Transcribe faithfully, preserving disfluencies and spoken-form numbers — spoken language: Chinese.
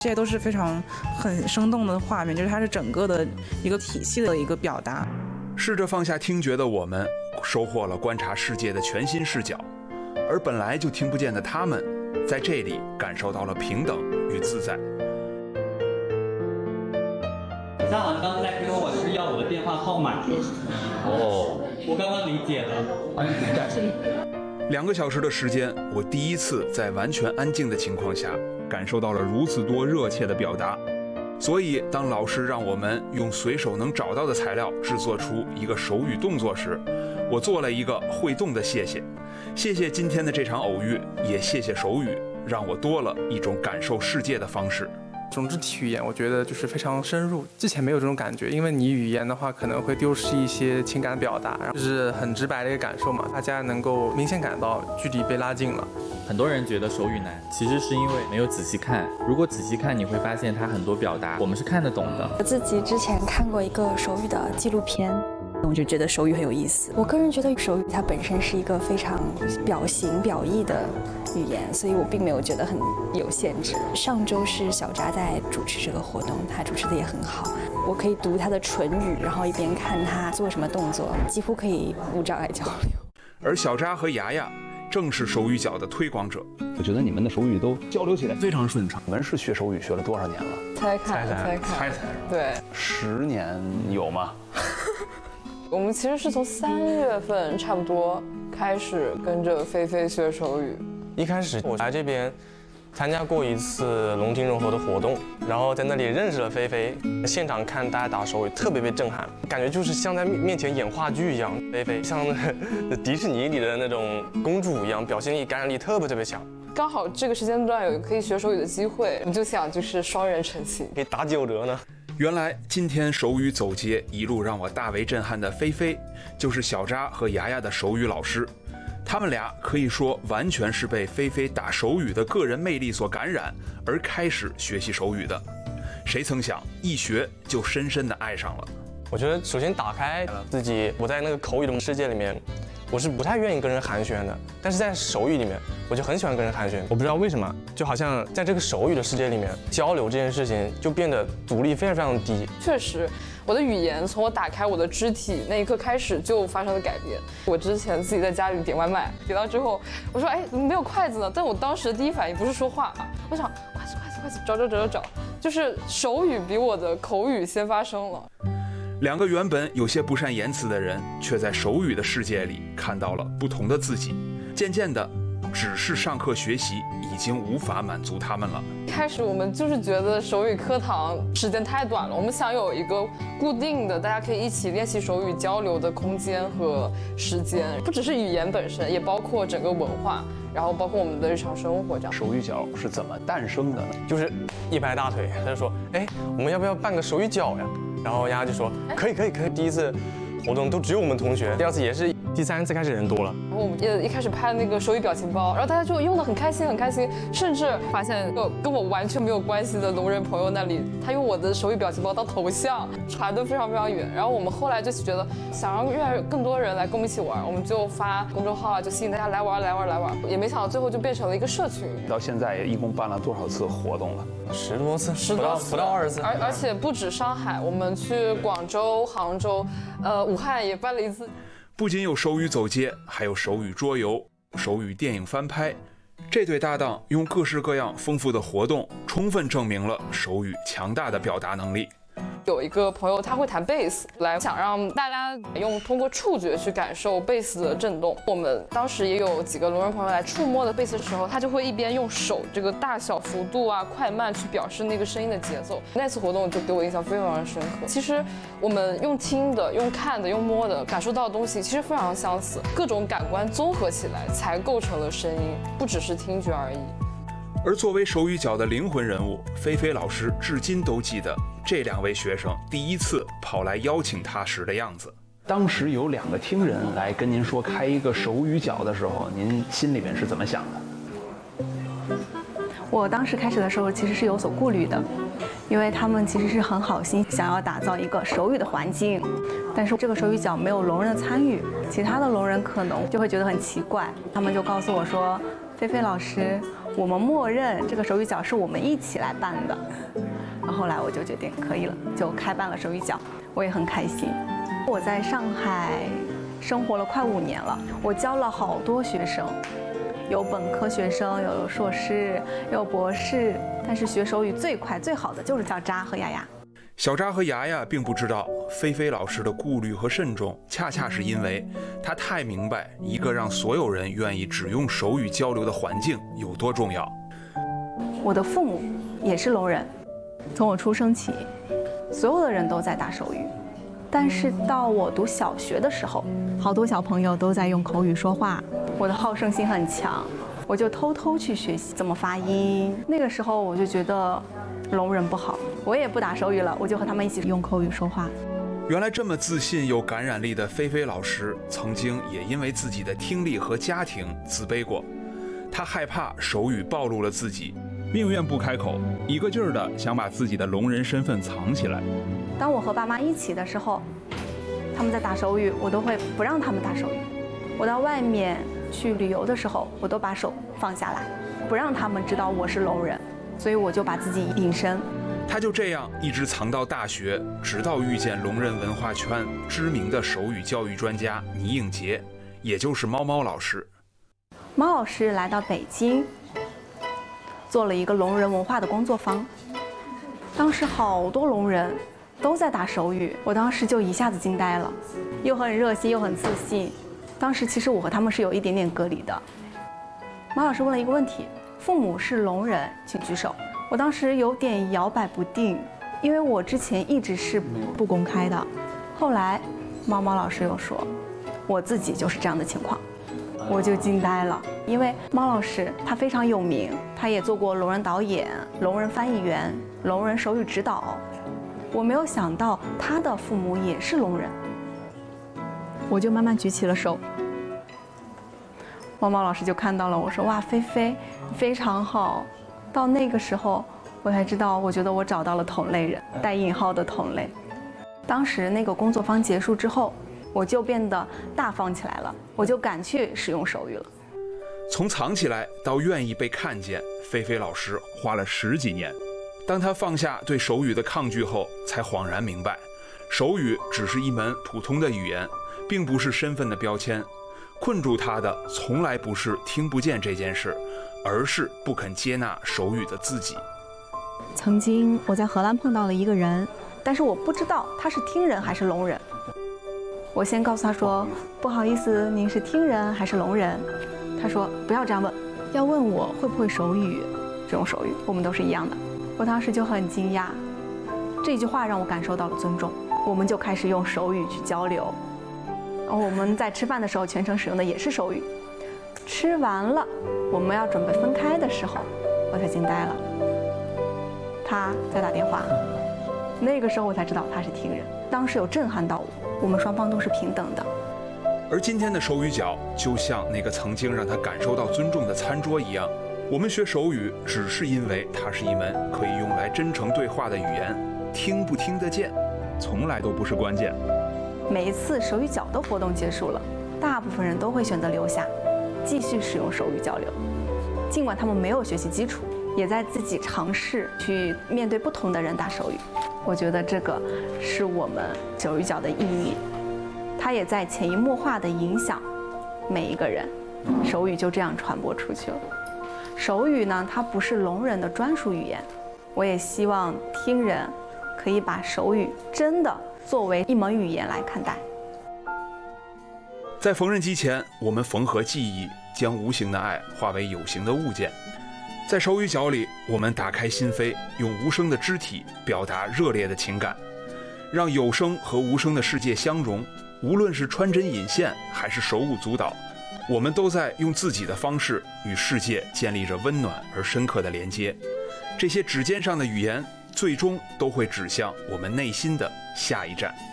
这些都是非常很生动的画面，就是它是整个的一个体系的一个表达。 试着放下听觉的我们，收获了观察世界的全新视角，而本来就听不见的他们，在这里感受到了平等与自在。 小夏好像刚刚在跟我是要我的电话号码。哦，我刚刚理解了。欢迎来这里。 两个小时的时间，我第一次在完全安静的情况下，感受到了如此多热切的表达。所以，当老师让我们用随手能找到的材料制作出一个手语动作时，我做了一个会动的谢谢。谢谢今天的这场偶遇，也谢谢手语，让我多了一种感受世界的方式。 这种肢体语言，我觉得就是非常深入，之前没有这种感觉，因为你语言的话可能会丢失一些情感的表达，然后就是很直白的一个感受嘛，大家能够明显感到距离被拉近了。 很多人觉得手语难，其实是因为没有仔细看。如果仔细看，你会发现它很多表达我们是看得懂的。 我自己之前看过一个手语的纪录片，我就觉得手语很有意思。我个人觉得手语它本身是一个非常表形表意的语言，所以我并没有觉得很有限制。上周是小扎在主持这个活动，他主持的也很好，我可以读他的唇语，然后一边看他做什么动作，几乎可以无障碍交流。 而小扎和牙牙正是手语角的推广者。 我觉得你们的手语都交流起来非常顺畅。你们是学手语学了多少年了？ 猜看， 猜看， 猜猜。 对， 十年有吗？ 我们其实是从三月份差不多开始跟着菲菲学手语。 一开始我来这边参加过一次龙庭融合的活动，然后在那里认识了菲菲。现场看大家打手语，特别被震撼，感觉就是像在面前演话剧一样。菲菲像迪士尼里的那种公主一样，表现力、感染力特别特别强。 刚好这个时间段有可以学手语的机会，我们就想就是双人成行， 可以打九折呢。 原来今天手语走街一路让我大为震撼的菲菲，就是小扎和牙牙的手语老师。他们俩可以说完全是被菲菲打手语的个人魅力所感染，而开始学习手语的。谁曾想一学就深深的爱上了。 我觉得首先打开了自己，我在那个口语的世界里面，我是不太愿意跟人寒暄的，但是在手语里面，我就很喜欢跟人寒暄。我不知道为什么，就好像在这个手语的世界里面，交流这件事情就变得阻力非常非常低。 确实，我的语言从我打开我的肢体那一刻开始就发生了改变。我之前自己在家里点外卖，点到之后，我说哎，怎么没有筷子呢？但我当时的第一反应不是说话，我想筷子筷子筷子，找找找找找，就是手语比我的口语先发生了。 两个原本有些不善言辞的人，却在手语的世界里看到了不同的自己。渐渐的，只是上课学习已经无法满足他们了。 开始我们就是觉得手语课堂时间太短了，我们想有一个固定的大家可以一起练习手语交流的空间和时间，不只是语言本身，也包括整个文化，然后包括我们的日常生活这样。 手语角是怎么诞生的呢？ 就是一拍大腿，他就说，哎，我们要不要办个手语角呀？然后丫丫就说可以可以可以。第一次活动都只有我们同学，第二次也是，第三次开始人多了。 然后我们也一开始拍那个手语表情包，然后大家就用得很开心很开心，甚至发现跟我完全没有关系的聋人朋友那里，他用我的手语表情包当头像，传得非常非常远。然后我们后来就觉得想让越来越更多人来跟我们一起玩，我们就发公众号啊，就吸引大家来玩来玩来玩。也没想到最后就变成了一个社群。 到现在一共办了多少次活动了？ 十多次， 十多次， 不到二十次。 而而且不止上海，我们去广州、杭州，呃，武汉也办了一次。 不仅有手语走街，还有手语桌游、手语电影翻拍。这对搭档用各式各样丰富的活动，充分证明了手语强大的表达能力。 有一个朋友他会弹贝斯，来想让大家用通过触觉去感受贝斯的震动。我们当时也有几个聋人朋友来触摸的贝斯的时候，他就会一边用手这个大小幅度啊、快慢去表示那个声音的节奏。那次活动就给我印象非常深刻。其实我们用听的、用看的、用摸的感受到的东西其实非常相似，各种感官综合起来才构成了声音，不只是听觉而已。 而作为手语角的灵魂人物，菲菲老师至今都记得这两位学生第一次跑来邀请他时的样子。 当时有两个听人来跟您说开一个手语角的时候，您心里面是怎么想的？ 我当时开始的时候其实是有所顾虑的，因为他们其实是很好心想要打造一个手语的环境，但是这个手语角没有聋人的参与，其他的聋人可能就会觉得很奇怪。他们就告诉我说，菲菲老师， 我们默认这个手语角是我们一起来办的。然后后来我就决定可以了，就开办了手语角，我也很开心。我在上海生活了快五年了，我教了好多学生，有本科学生，有硕士，有博士。但是学手语最快最好的就是叫渣和雅雅。 小渣和牙牙并不知道菲菲老师的顾虑和慎重，恰恰是因为他太明白一个让所有人愿意只用手语交流的环境有多重要。 我的父母也是聋人，从我出生起，所有的人都在打手语。但是到我读小学的时候，好多小朋友都在用口语说话，我的好胜心很强，我就偷偷去学习怎么发音。那个时候我就觉得聋人不好，我也不打手语了，我就和他们一起用口语说话。 原来这么自信有感染力的菲菲老师，曾经也因为自己的听力和家庭自卑过。她害怕手语暴露了自己，宁愿不开口，一个劲儿的想把自己的聋人身份藏起来。 当我和爸妈一起的时候，他们在打手语，我都会不让他们打手语。我到外面去旅游的时候，我都把手放下来，不让他们知道我是聋人。所以我就把自己隐身。 他就这样一直藏到大学，直到遇见聋人文化圈知名的手语教育专家倪应杰，也就是猫猫老师。 猫老师来到北京，做了一个聋人文化的工作坊。当时好多聋人都在打手语，我当时就一下子惊呆了，又很热心又很自信。当时其实我和他们是有一点点隔离的。猫老师问了一个问题。父母是聋人，请举手。我当时有点摇摆不定，因为我之前一直是不公开的。后来，猫猫老师又说，我自己就是这样的情况，我就惊呆了。因为猫老师他非常有名，他也做过聋人导演、聋人翻译员、聋人手语指导。我没有想到他的父母也是聋人，我就慢慢举起了手。猫猫老师就看到了，我说哇，菲菲非常好。到那个时候我才知道，我觉得我找到了同类人，带引号的同类。当时那个工作坊结束之后，我就变得大方起来了，我就敢去使用手语了。 从藏起来到愿意被看见，菲菲老师花了十几年。当她放下对手语的抗拒后，才恍然明白，手语只是一门普通的语言，并不是身份的标签。困住他的从来不是听不见这件事，而是不肯接纳手语的自己。 曾经我在荷兰碰到了一个人，但是我不知道他是听人还是聋人。我先告诉他说，不好意思，您是听人还是聋人？他说不要这样问，要问我会不会手语，这种手语我们都是一样的。我当时就很惊讶，这句话让我感受到了尊重，我们就开始用手语去交流。我们在吃饭的时候全程使用的也是手语。吃完了，我们要准备分开的时候，我才惊呆了。他在打电话，那个时候我才知道他是听人，当时有震撼到我。我们双方都是平等的。 而今天的手语角就像那个曾经让他感受到尊重的餐桌一样，我们学手语只是因为它是一门可以用来真诚对话的语言，听不听得见，从来都不是关键。 每一次手语角的活动结束了，大部分人都会选择留下，继续使用手语交流。尽管他们没有学习基础，也在自己尝试去面对不同的人打手语。我觉得这个是我们手语角的意义，它也在潜移默化地影响每一个人。手语就这样传播出去了。手语呢，它不是聋人的专属语言，我也希望听人可以把手语真的作为一门语言来看待。 在缝纫机前，我们缝合记忆，将无形的爱化为有形的物件。在手语角里，我们打开心扉，用无声的肢体表达热烈的情感，让有声和无声的世界相融。无论是穿针引线，还是手舞足蹈，我们都在用自己的方式与世界建立着温暖而深刻的连接。这些指尖上的语言，最终都会指向我们内心的下一站。